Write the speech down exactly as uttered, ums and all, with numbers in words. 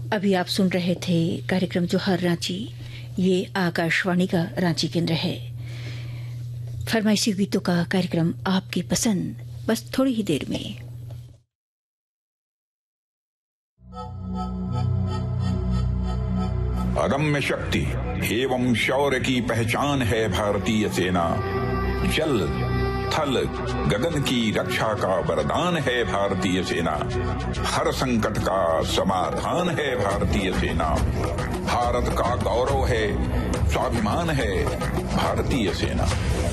अभी आप सुन रहे थे कार्यक्रम जोहर रांची। ये आकाशवाणी का रांची केंद्र है। फरमाइशी गीतों का कार्यक्रम आपकी पसंद बस थोड़ी ही देर में। अदम्य शक्ति एवं शौर्य की पहचान है भारतीय सेना। जल थल गगन की रक्षा का वरदान है भारतीय सेना। हर संकट का समाधान है भारतीय सेना। भारत का गौरव है, स्वाभिमान है भारतीय सेना।